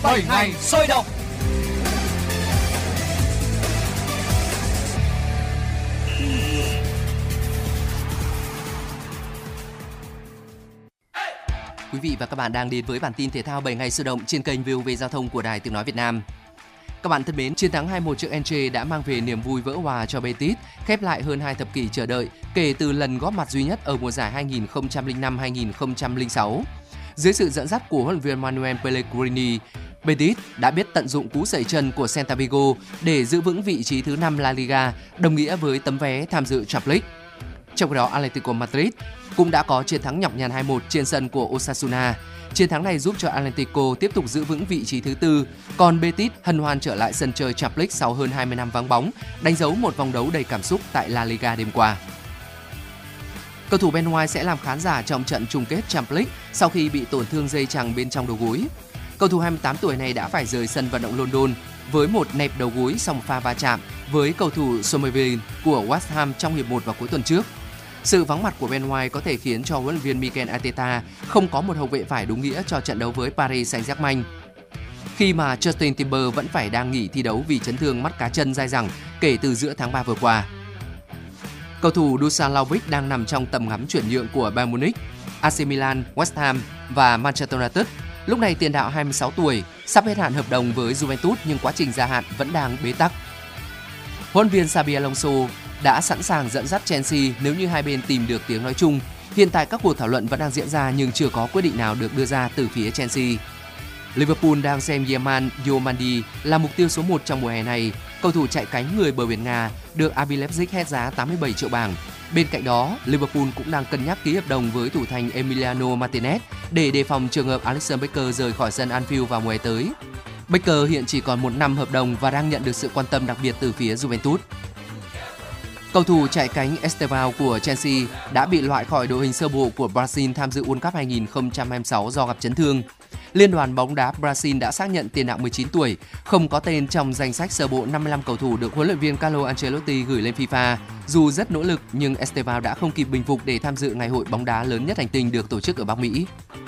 7 ngày sôi động. Quý vị và các bạn đang đến với bản tin thể thao 7 ngày sôi động trên kênh VOV Giao thông của Đài Tiếng nói Việt Nam. Các bạn thân mến, chiến thắng 2-1 trước Elche đã mang về niềm vui vỡ òa cho Betis, khép lại hơn 2 thập kỷ chờ đợi kể từ lần góp mặt duy nhất ở mùa giải 2005-2006. Dưới sự dẫn dắt của huấn luyện viên Manuel Pellegrini, Betis đã biết tận dụng cú sẩy chân của Celta Vigo để giữ vững vị trí thứ 5 La Liga, đồng nghĩa với tấm vé tham dự Champions League. Trong khi đó, Atletico Madrid cũng đã có chiến thắng nhọc nhằn 2-1 trên sân của Osasuna. Chiến thắng này giúp cho Atletico tiếp tục giữ vững vị trí thứ 4, còn Betis hân hoan trở lại sân chơi Champions League sau hơn 20 năm vắng bóng, đánh dấu một vòng đấu đầy cảm xúc tại La Liga đêm qua. Cầu thủ Ben White sẽ làm khán giả trong trận chung kết Champions League sau khi bị tổn thương dây chằng bên trong đầu gối. Cầu thủ 28 tuổi này đã phải rời sân vận động London với một nẹp đầu gối sau một pha va chạm với cầu thủ Somerville của West Ham trong hiệp 1 vào cuối tuần trước. Sự vắng mặt của Ben White có thể khiến cho huấn luyện viên Mikel Arteta không có một hậu vệ phải đúng nghĩa cho trận đấu với Paris Saint-Germain. Khi mà Justin Timber vẫn phải đang nghỉ thi đấu vì chấn thương mắt cá chân dai dẳng kể từ giữa tháng 3 vừa qua. Cầu thủ Dusan Vlahovic đang nằm trong tầm ngắm chuyển nhượng của Bayern Munich, AC Milan, West Ham và Manchester United. Lúc này tiền đạo 26 tuổi sắp hết hạn hợp đồng với Juventus nhưng quá trình gia hạn vẫn đang bế tắc. Huấn luyện viên Xabi Alonso đã sẵn sàng dẫn dắt Chelsea nếu như hai bên tìm được tiếng nói chung. Hiện tại các cuộc thảo luận vẫn đang diễn ra nhưng chưa có quyết định nào được đưa ra từ phía Chelsea. Liverpool đang xem Yeman Diomandi là mục tiêu số 1 trong mùa hè này. Cầu thủ chạy cánh người bờ biển Nga được RB Leipzig hét giá 87 triệu bảng. Bên cạnh đó, Liverpool cũng đang cân nhắc ký hợp đồng với thủ thành Emiliano Martinez để đề phòng trường hợp Alisson Becker rời khỏi sân Anfield vào mùa hè tới. Becker hiện chỉ còn 1 năm hợp đồng và đang nhận được sự quan tâm đặc biệt từ phía Juventus. Cầu thủ chạy cánh Estevao của Chelsea đã bị loại khỏi đội hình sơ bộ của Brazil tham dự World Cup 2026 do gặp chấn thương. Liên đoàn bóng đá Brazil đã xác nhận tiền đạo 19 tuổi không có tên trong danh sách sơ bộ 55 cầu thủ được huấn luyện viên Carlo Ancelotti gửi lên FIFA. Dù rất nỗ lực nhưng Estevao đã không kịp bình phục để tham dự ngày hội bóng đá lớn nhất hành tinh được tổ chức ở Bắc Mỹ.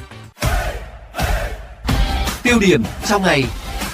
Tiêu điểm trong ngày.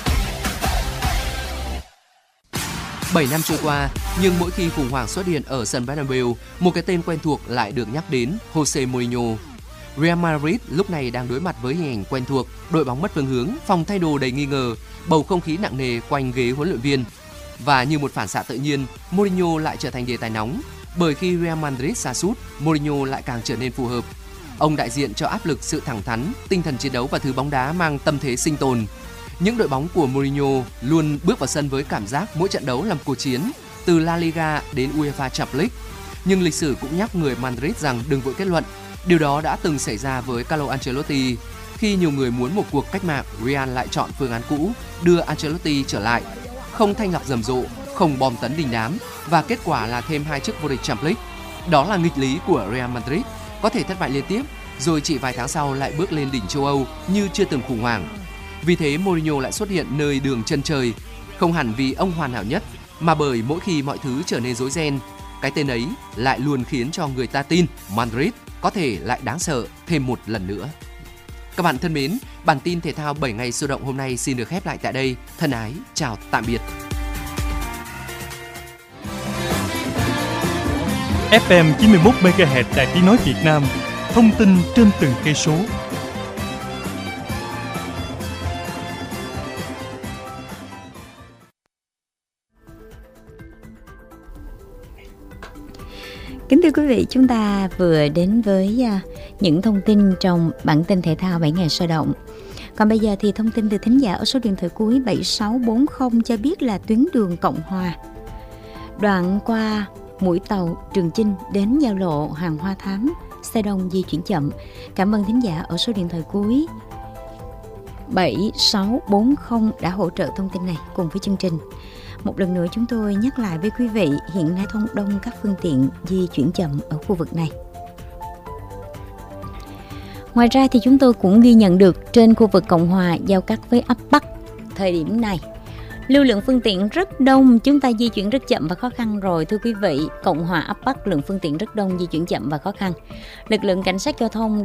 7 năm trôi qua, nhưng mỗi khi khủng hoảng xuất hiện ở sân Bernabeu, một cái tên quen thuộc lại được nhắc đến, Jose Mourinho. Real Madrid lúc này đang đối mặt với hình ảnh quen thuộc, đội bóng mất phương hướng, phòng thay đồ đầy nghi ngờ, bầu không khí nặng nề quanh ghế huấn luyện viên. Và như một phản xạ tự nhiên, Mourinho lại trở thành đề tài nóng, bởi khi Real Madrid sa sút, Mourinho lại càng trở nên phù hợp. Ông đại diện cho áp lực, sự thẳng thắn, tinh thần chiến đấu và thứ bóng đá mang tâm thế sinh tồn. Những đội bóng của Mourinho luôn bước vào sân với cảm giác mỗi trận đấu là một cuộc chiến, từ La Liga đến UEFA Champions League. Nhưng lịch sử cũng nhắc người Madrid rằng đừng vội kết luận. Điều đó đã từng xảy ra với Carlo Ancelotti. Khi nhiều người muốn một cuộc cách mạng, Real lại chọn phương án cũ, đưa Ancelotti trở lại. Không thanh lọc rầm rộ, không bom tấn đình đám, và kết quả là thêm 2 chức vô địch Champions League. Đó là nghịch lý của Real Madrid, có thể thất bại liên tiếp, rồi chỉ vài tháng sau lại bước lên đỉnh châu Âu như chưa từng khủng hoảng. Vì thế Mourinho lại xuất hiện nơi đường chân trời, không hẳn vì ông hoàn hảo nhất, mà bởi mỗi khi mọi thứ trở nên rối ren, cái tên ấy lại luôn khiến cho người ta tin Madrid có thể lại đáng sợ thêm một lần nữa. Các bạn thân mến, bản tin thể thao 7 ngày sôi động hôm nay xin được khép lại tại đây. Thân ái, chào tạm biệt. FM 91 MHz Đài Tiếng nói Việt Nam, thông tin trên từng cây số. Kính thưa quý vị, chúng ta vừa đến với những thông tin trong bản tin thể thao 7 ngày sôi động. Còn bây giờ thì thông tin từ thính giả ở số điện thoại cuối 7640 cho biết là tuyến đường Cộng Hòa, đoạn qua mũi tàu Trường Chinh đến giao lộ Hàng Hoa Thám, xe đông di chuyển chậm. Cảm ơn thính giả ở số điện thoại cuối 7640 đã hỗ trợ thông tin này cùng với chương trình. Một lần nữa chúng tôi nhắc lại với quý vị, hiện nay thông đông các phương tiện di chuyển chậm ở khu vực này. Ngoài ra thì chúng tôi cũng ghi nhận được trên khu vực Cộng Hòa giao cắt với ấp Bắc, thời điểm này lưu lượng phương tiện rất đông, chúng ta di chuyển rất chậm và khó khăn rồi thưa quý vị. Cộng Hòa ấp Bắc lượng phương tiện rất đông, di chuyển chậm và khó khăn. Lực lượng cảnh sát giao thông